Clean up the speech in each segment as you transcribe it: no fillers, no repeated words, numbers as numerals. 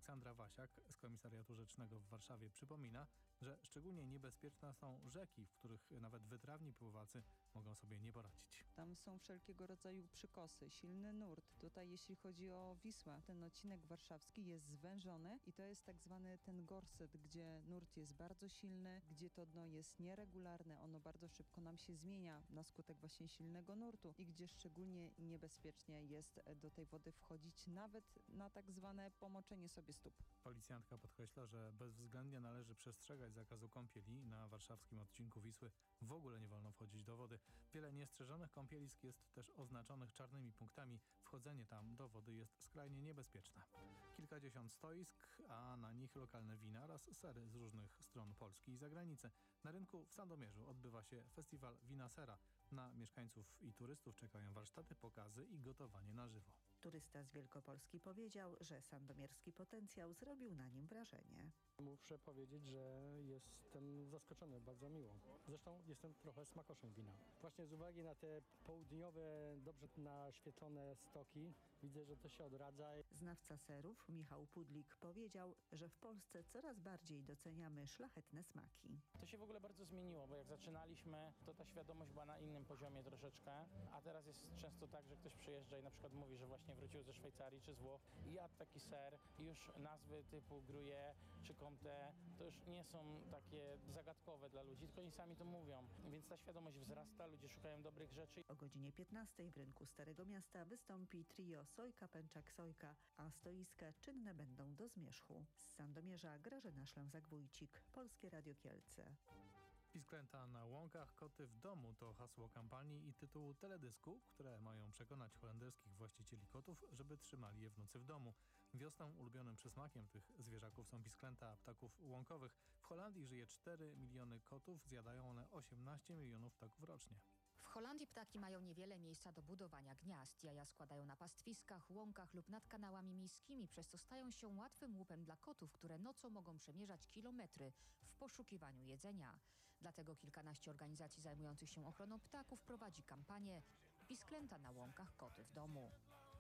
Aleksandra Wasiak z Komisariatu Rzecznego w Warszawie przypomina, że szczególnie niebezpieczne są rzeki, w których nawet wytrawni pływacy mogą sobie nie poradzić. Tam są wszelkiego rodzaju przykosy, silny nurt. Tutaj jeśli chodzi o Wisłę, ten odcinek warszawski jest zwężony i to jest tak zwany ten gorset, gdzie nurt jest bardzo silny, gdzie to dno jest nieregularne, ono bardzo szybko nam się zmienia na skutek właśnie silnego nurtu i gdzie szczególnie niebezpiecznie jest do tej wody wchodzić, nawet na tak zwane pomoczenie sobie stóp. Policjantka podkreśla, że bezwzględnie należy przestrzegać zakazu kąpieli. Na warszawskim odcinku Wisły w ogóle nie wolno wchodzić do wody. Wiele niestrzeżonych kąpielisk jest też oznaczonych czarnymi punktami. Wchodzenie tam do wody jest skrajnie niebezpieczne. Kilkadziesiąt stoisk, a na nich lokalne wina oraz sery z różnych stron Polski i zagranicy. Na rynku w Sandomierzu odbywa się festiwal Wina Sera. Na mieszkańców i turystów czekają warsztaty, pokazy i gotowanie na żywo. Turysta z Wielkopolski powiedział, że sandomierski potencjał zrobił na nim wrażenie. Muszę powiedzieć, że jestem zaskoczony, bardzo miło. Zresztą jestem trochę smakoszem wina. Właśnie z uwagi na te południowe, dobrze naświetlone stoki widzę, że to się odradza. Znawca serów Michał Pudlik powiedział, że w Polsce coraz bardziej doceniamy szlachetne smaki. To się w ogóle bardzo zmieniło, bo jak zaczynaliśmy, to ta świadomość była na innym poziomie troszeczkę, a teraz jest często tak, że ktoś przyjeżdża i na przykład mówi, że właśnie wrócił ze Szwajcarii czy z Włoch i jadł taki ser i już nazwy typu gruyère czy comté to już nie są takie zagadkowe dla ludzi, tylko oni sami to mówią, więc ta świadomość wzrasta, ludzie szukają dobrych rzeczy. O godzinie 15 w rynku Starego Miasta wystąpi trio Sojka Pęczak Sojka, a stoiska czynne będą do zmierzchu. Z Sandomierza Grażyna Szlęzak-Wójcik, Polskie Radio Kielce. Pisklęta na łąkach, koty w domu to hasło kampanii i tytułu teledysku, które mają przekonać holenderskich właścicieli kotów, żeby trzymali je w nocy w domu. Wiosną ulubionym przysmakiem tych zwierzaków są pisklęta ptaków łąkowych. W Holandii żyje 4 miliony kotów, zjadają one 18 milionów ptaków rocznie. W Holandii ptaki mają niewiele miejsca do budowania gniazd. Jaja składają na pastwiskach, łąkach lub nad kanałami miejskimi, przez co stają się łatwym łupem dla kotów, które nocą mogą przemierzać kilometry w poszukiwaniu jedzenia. Dlatego kilkanaście organizacji zajmujących się ochroną ptaków prowadzi kampanię Pisklęta na łąkach, koty w domu.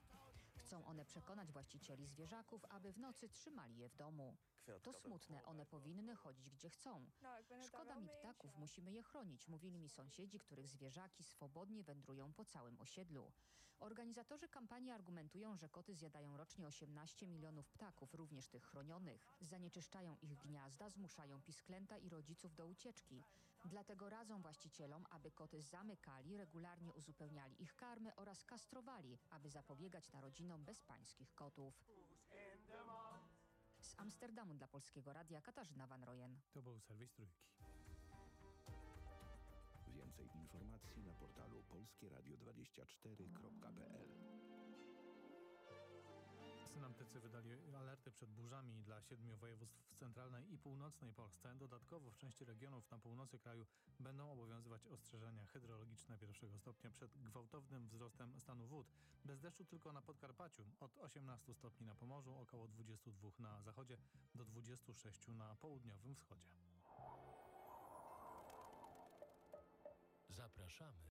Chcą one przekonać właścicieli zwierzaków, aby w nocy trzymali je w domu. To smutne, one powinny chodzić gdzie chcą. Szkoda mi ptaków, musimy je chronić, mówili mi sąsiedzi, których zwierzaki swobodnie wędrują po całym osiedlu. Organizatorzy kampanii argumentują, że koty zjadają rocznie 18 milionów ptaków, również tych chronionych. Zanieczyszczają ich gniazda, zmuszają pisklęta i rodziców do ucieczki. Dlatego radzą właścicielom, aby koty zamykali, regularnie uzupełniali ich karmy oraz kastrowali, aby zapobiegać narodzinom bezpańskich kotów. Z Amsterdamu dla Polskiego Radia Katarzyna Van Rojen. To był serwis Trójki. Więcej informacji na portalu polskieradio24.pl. Synoptycy wydali alerty przed burzami dla 7 województw w centralnej i północnej Polsce. Dodatkowo w części regionów na północy kraju będą obowiązywać ostrzeżenia hydrologiczne 1 stopnia przed gwałtownym wzrostem stanu wód. Bez deszczu tylko na Podkarpaciu. Od 18 stopni na Pomorzu, około 22 na zachodzie do 26 na południowym wschodzie. Zapraszamy